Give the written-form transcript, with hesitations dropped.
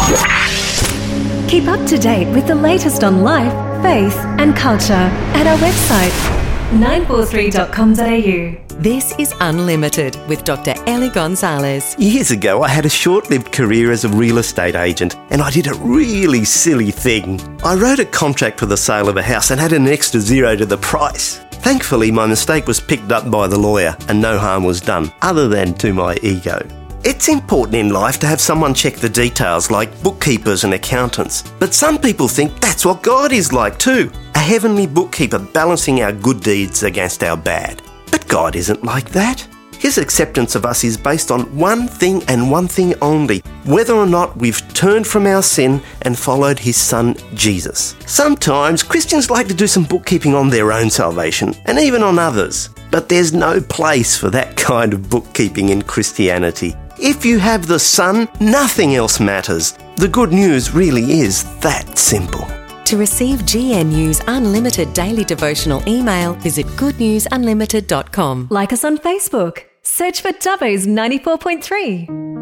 Keep up to date with the latest on life, faith and culture at our website 943.com.au. This is Unlimited with Dr. Ellie Gonzalez. Years ago, I had a short-lived career as a real estate agent, and I did a really silly thing. I wrote a contract for the sale of a house and had an extra zero to the price. Thankfully, my mistake was picked up by the lawyer and no harm was done, other than to my ego. It's important in life to have someone check the details, like bookkeepers and accountants. But some people think that's what God is like too, a heavenly bookkeeper balancing our good deeds against our bad. But God isn't like that. His acceptance of us is based on one thing and one thing only, whether or not we've turned from our sin and followed his son, Jesus. Sometimes Christians like to do some bookkeeping on their own salvation, and even on others. But there's no place for that kind of bookkeeping in Christianity. If you have the Son, nothing else matters. The good news really is that simple. To receive GNU's Unlimited Daily Devotional email, visit goodnewsunlimited.com. Like us on Facebook. Search for Dubbo's 94.3.